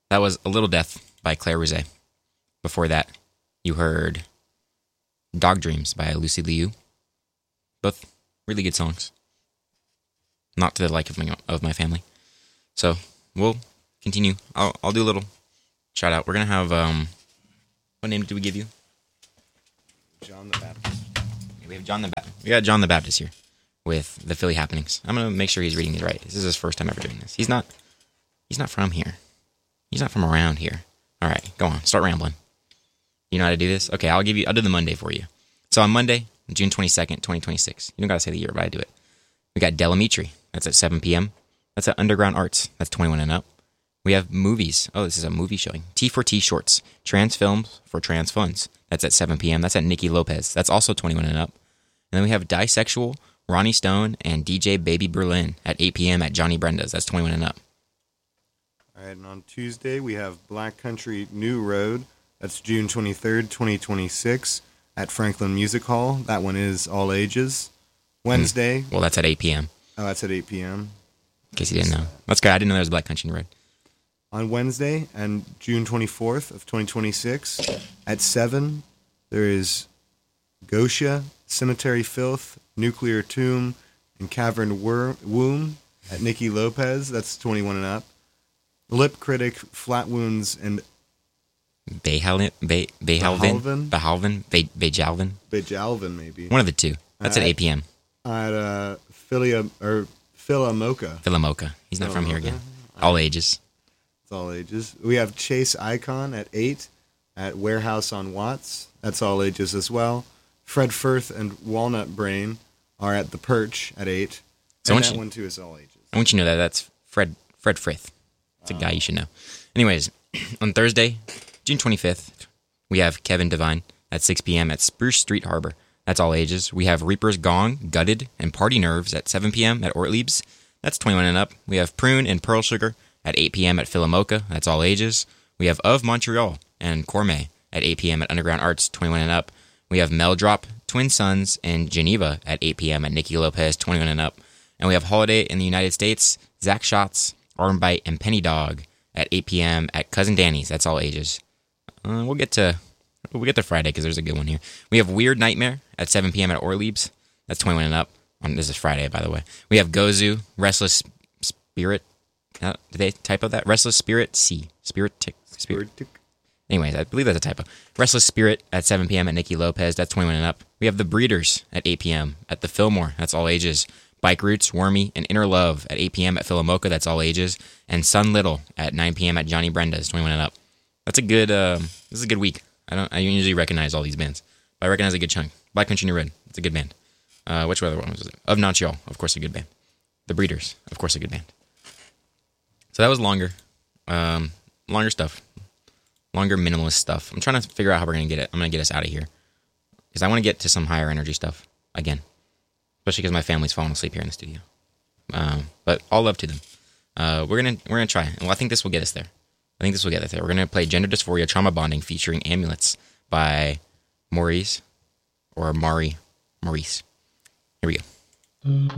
That was A Little Death by Claire Rizet. Before that, you heard Dog Dreams by Lucy Liu. Both really good songs. Not to the like of my family. So we'll continue. I'll do a little shout out. We're gonna have what name did we give you? John the Baptist. We have John the Baptist. We got John the Baptist here with the Philly Happenings. I'm gonna make sure he's reading these right. This is his first time ever doing this. He's not from here. He's not from around here. All right, go on. Start rambling. You know how to do this? Okay, I'll do the Monday for you. So on Monday, June 22nd, 2026. You don't gotta say the year, but I do it. We got Delamitri. That's at 7 p.m. That's at Underground Arts. That's 21 and up. We have movies. Oh, this is a movie showing. T4T Shorts. Trans Films for Trans Funds. That's at 7 p.m. That's at Nikki Lopez. That's also 21 and up. And then we have Disexual, Ronnie Stone, and DJ Baby Berlin at 8 p.m. at Johnny Brenda's. That's 21 and up. All right, and on Tuesday, we have Black Country New Road. That's June 23rd, 2026 at Franklin Music Hall. That one is all ages. Wednesday. Well, that's at 8 p.m. Oh, that's at 8 p.m. In case you didn't know. That's good. I didn't know there was a Black Country New Road. On Wednesday and June 24th of 2026 at 7, there is Gosha, Cemetery Filth, Nuclear Tomb, and Cavern Womb at Nikki Lopez. That's 21 and up. Lip Critic, Flat Wounds, and Bejalvin, maybe. One of the two. That's at 8 p.m. At Philamoka. He's not from here again. All ages. It's all ages. We have Chase Icon at 8 at Warehouse on Watts. That's all ages as well. Fred Firth and Walnut Brain are at The Perch at 8. So and that one, too, is all ages. I want you to know that's Fred Frith. It's a guy you should know. Anyways, on Thursday, June 25th, we have Kevin Devine at 6 p.m. at Spruce Street Harbor. That's all ages. We have Reaper's Gong, Gutted, and Party Nerves at 7 p.m. at Ortlieb's. That's 21 and up. We have Prune and Pearl Sugar at 8 p.m. at Philamoka. That's all ages. We have Of Montreal and Cormet at 8 p.m. at Underground Arts, 21 and up. We have Meldrop, Twin Sons, and Geneva at 8 p.m. at Nikki Lopez, 21 and up. And we have Holiday in the United States, Zach Schatz, Armbite, and Penny Dog at 8 p.m. at Cousin Danny's. That's all ages. We'll get to Friday because there's a good one here. We have Weird Nightmare at 7 p.m. at Ortlieb's. That's 21 and up. This is Friday, by the way. We have Gozu, Restless Spirit. Did they typo that? Restless Spirit C. Spirit Tick. Anyways, I believe that's a typo. Restless Spirit at 7 p.m. at Nikki Lopez. That's 21 and up. We have The Breeders at 8 p.m. at the Fillmore. That's all ages. Bike Roots, Wormy, and Inner Love at 8 p.m. at Philamoka. That's all ages. And Sun Little at 9 p.m. at Johnny Brenda's, 21 and up. That's a good. This is a good week. I usually recognize all these bands, but I recognize a good chunk. Black Country New Road. It's a good band. Which other one was it? Of Montreal, of course, a good band. The Breeders, of course, a good band. So that was longer stuff, longer minimalist stuff. I'm trying to figure out how we're gonna get it. I'm gonna get us out of here because I want to get to some higher energy stuff again, especially because my family's falling asleep here in the studio. But all love to them. We're gonna try, and I think this will get us there. We're gonna play Gender Dysphoria Trauma Bonding featuring Amulets by Maurice. Here we go.